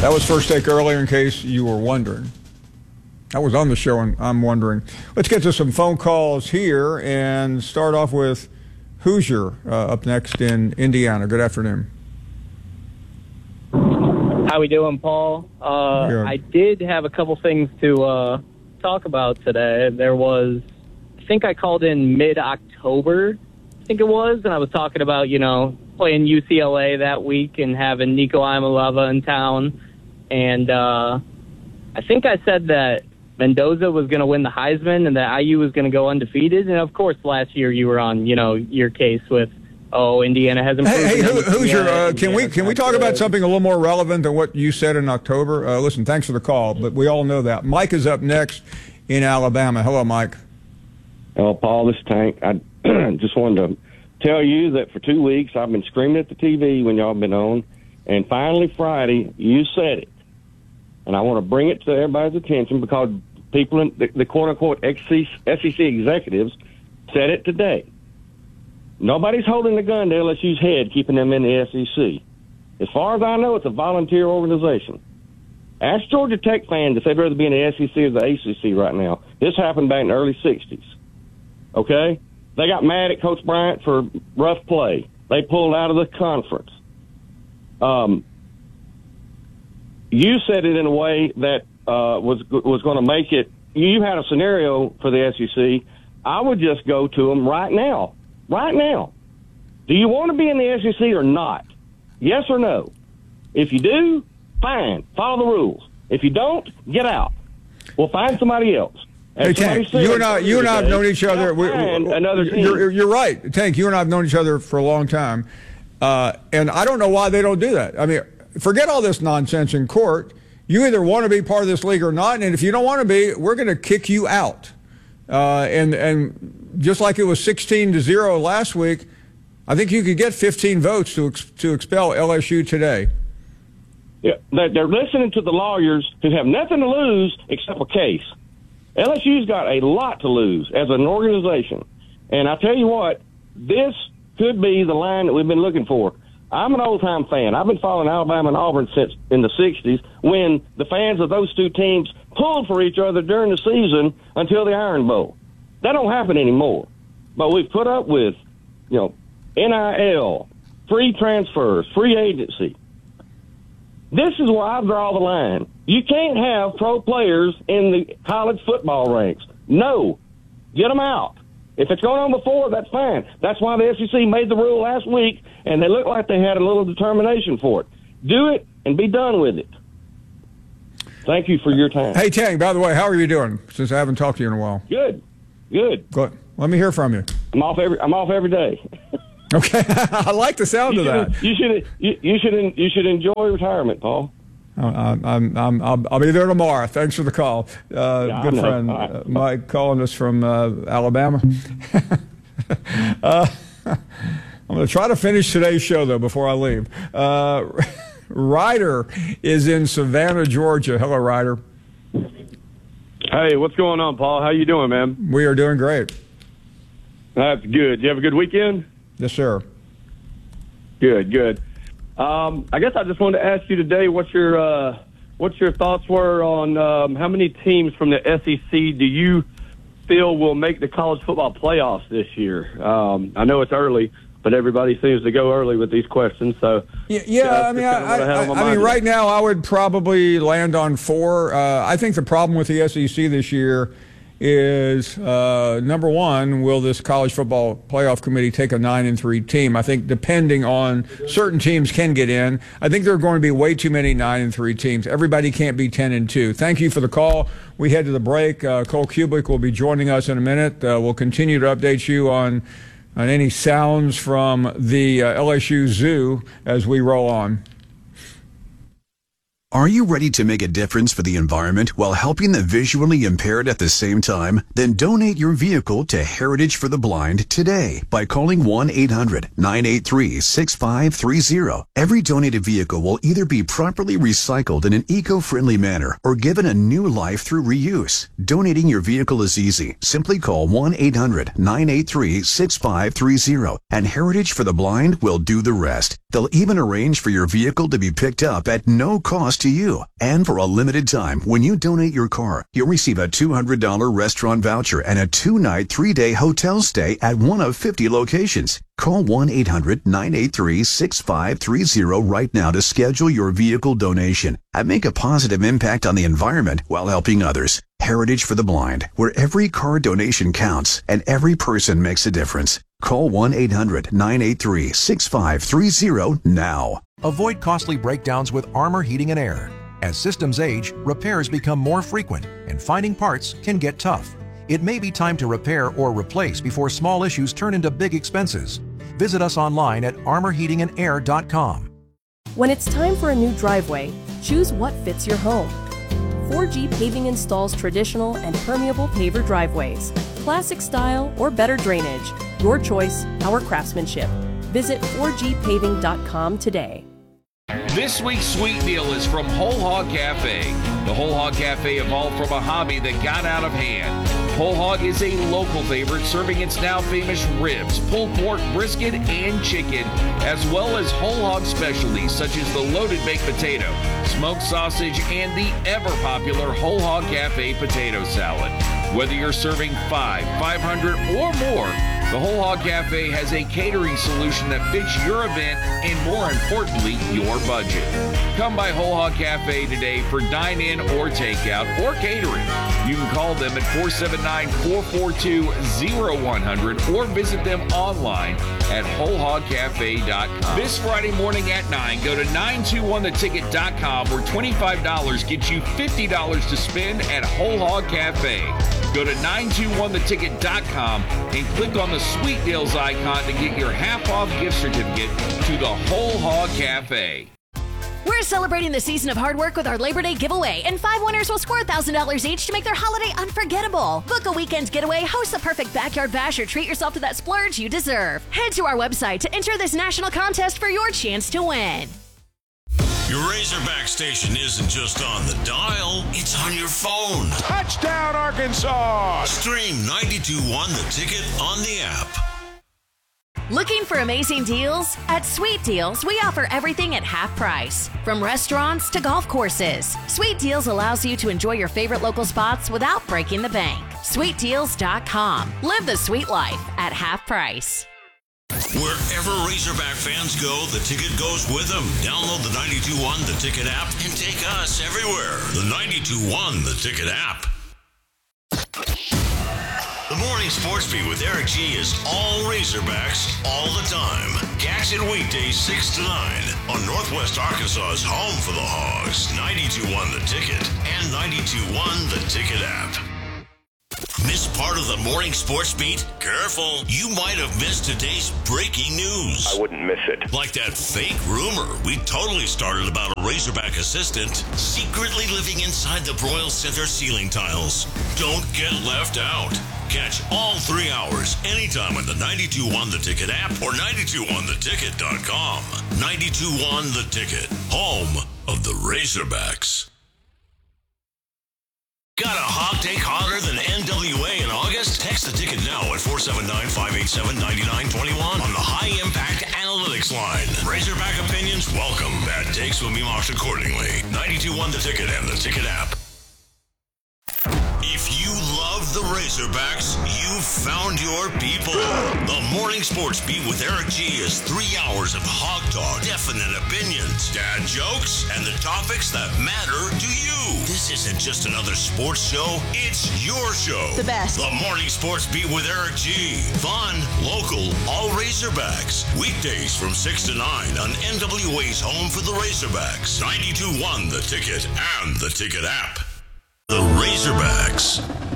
That was First Take earlier, in case you were wondering. That was on the show, and I'm wondering. Let's get to some phone calls here and start off with Hoosier up next in Indiana. Good afternoon. How we doing, Paul? I did have a couple things to talk about today. I think I called in mid-October, I think it was, and I was talking about, playing UCLA that week and having Nico Iamaleava in town. And I think I said that Mendoza was going to win the Heisman and that IU was going to go undefeated. And, of course, last year you were on, your case with, Indiana hasn't proven Hey, Hoosier, can we talk about something a little more relevant than what you said in October? Listen, thanks for the call, but we all know that. Mike is up next in Alabama. Hello, Mike. Hello, Paul. This is Tank. I just wanted to tell you that for 2 weeks I've been screaming at the TV when y'all been on, and finally Friday you said it. And I want to bring it to everybody's attention because people in the quote-unquote SEC executives said it today. Nobody's holding the gun to LSU's head, keeping them in the SEC. As far as I know, it's a volunteer organization. Ask Georgia Tech fans if they'd rather be in the SEC or the ACC right now. This happened back in the early 60s. Okay? They got mad at Coach Bryant for rough play. They pulled out of the conference. You said it in a way that was going to make it. You had a scenario for the SEC. I would just go to them right now. Right now. Do you want to be in the SEC or not? Yes or no? If you do, fine. Follow the rules. If you don't, get out. We'll find somebody else. Hey, Tank, you and I have known each other. You're right. Tank, you and I have known each other for a long time. And I don't know why they don't do that. I mean, forget all this nonsense in court. You either want to be part of this league or not, and if you don't want to be, we're going to kick you out. And just like it was 16-0 last week, I think you could get 15 votes to expel LSU today. Yeah, they're listening to the lawyers who have nothing to lose except a case. LSU's got a lot to lose as an organization. And I tell you what, this could be the line that we've been looking for. I'm an old-time fan. I've been following Alabama and Auburn since in the 60s when the fans of those two teams pulled for each other during the season until the Iron Bowl. That don't happen anymore. But we've put up with, NIL, free transfers, free agency. This is where I draw the line. You can't have pro players in the college football ranks. No. Get them out. If it's going on before, that's fine. That's why the SEC made the rule last week, and they looked like they had a little determination for it. Do it and be done with it. Thank you for your time. Hey, Tang, by the way, how are you doing since I haven't talked to you in a while? Good. Good. Let me hear from you. I'm off every day. Okay. I like the sound of that. You should enjoy retirement, Paul. I'll be there tomorrow. Thanks for the call. Good friend Mike calling us from Alabama. I'm going to try to finish today's show, though, before I leave. Ryder is in Savannah, Georgia. Hello, Ryder. Hey, what's going on, Paul? How you doing, man? We are doing great. That's good. You have a good weekend? Yes, sir. Good. I guess I just wanted to ask you today what your thoughts were on how many teams from the SEC do you feel will make the college football playoffs this year? I know it's early, but everybody seems to go early with these questions. So I mean, right now I would probably land on 4. I think the problem with the SEC this year is, number one, will this college football playoff committee take a 9-3 team? I think depending on certain teams can get in. I think there are going to be way too many 9-3 teams. Everybody can't be 10-2. Thank you for the call. We head to the break. Cole Kubik will be joining us in a minute. We'll continue to update you on any sounds from the LSU Zoo as we roll on. Are you ready to make a difference for the environment while helping the visually impaired at the same time? Then donate your vehicle to Heritage for the Blind today by calling 1-800-983-6530. Every donated vehicle will either be properly recycled in an eco-friendly manner or given a new life through reuse. Donating your vehicle is easy. Simply call 1-800-983-6530 and Heritage for the Blind will do the rest. They'll even arrange for your vehicle to be picked up at no cost to you. And for a limited time, when you donate your car, you'll receive a $200 restaurant voucher and a 2-night, 3-day hotel stay at one of 50 locations. Call 1-800-983-6530 right now to schedule your vehicle donation and make a positive impact on the environment while helping others. Heritage for the Blind, where every car donation counts and every person makes a difference. Call 1-800-983-6530 now. Avoid costly breakdowns with Armor Heating and Air. As systems age, repairs become more frequent, and finding parts can get tough. It may be time to repair or replace before small issues turn into big expenses. Visit us online at armorheatingandair.com. When it's time for a new driveway, choose what fits your home. 4G Paving installs traditional and permeable paver driveways, classic style or better drainage. Your choice, our craftsmanship. Visit 4gpaving.com today. This week's sweet deal is from Whole Hog Cafe. The Whole Hog Cafe evolved from a hobby that got out of hand. Whole Hog is a local favorite, serving its now famous ribs, pulled pork, brisket, and chicken, as well as whole hog specialties such as the loaded baked potato, smoked sausage, and the ever-popular Whole Hog Cafe potato salad. Whether you're serving 500, or more, the Whole Hog Cafe has a catering solution that fits your event and, more importantly, your budget. Come by Whole Hog Cafe today for dine-in or takeout or catering. You can call them at 479-442-0100 or visit them online at wholehogcafe.com. This Friday morning at 9, go to 921theticket.com where $25 gets you $50 to spend at Whole Hog Cafe. Go to 921theticket.com and click on the Sweet Deals icon to get your half-off gift certificate to the Whole Hog Cafe. We're celebrating the season of hard work with our Labor Day giveaway, and 5 winners will score $1,000 each to make their holiday unforgettable. Book a weekend getaway, host the perfect backyard bash, or treat yourself to that splurge you deserve. Head to our website to enter this national contest for your chance to win. Your Razorback station isn't just on the dial, it's on your phone. Touchdown, Arkansas! Stream 92.1 The Ticket on the app. Looking for amazing deals? At Sweet Deals, we offer everything at half price. From restaurants to golf courses, Sweet Deals allows you to enjoy your favorite local spots without breaking the bank. SweetDeals.com. Live the sweet life at half price. Wherever Razorback fans go, The Ticket goes with them. Download the 92.1 The Ticket app and take us everywhere. The 92.1 The Ticket app. The Morning Sports Beat with Eric G is all Razorbacks all the time. Catch it weekdays 6 to 9 on Northwest Arkansas's home for the Hogs. 92.1 The Ticket and 92.1 The Ticket app. Miss part of the Morning Sports Beat? Careful, you might have missed today's breaking news. I wouldn't miss it. Like that fake rumor we totally started about a Razorback assistant secretly living inside the Broyle Center ceiling tiles. Don't get left out. Catch all 3 hours anytime on the 92.1 The Ticket app or 921theticket.com. 92.1 The Ticket, home of the Razorbacks. Got a hot take hotter than NWA in August? Text The Ticket now at 479-587-9921 on the High Impact Analytics line. Razorback opinions welcome. Bad takes will be marked accordingly. 92.1 The Ticket and The Ticket app. If you love the Razorbacks, you've found your people. The Morning Sports Beat with Eric G is 3 hours of hog talk, definite opinions, dad jokes, and the topics that matter to you. This isn't just another sports show, it's your show. The best. The Morning Sports Beat with Eric G. Fun, local, all Razorbacks. Weekdays from 6 to 9 on NWA's home for the Razorbacks. 92.1 The Ticket and The Ticket app. The Razorbacks.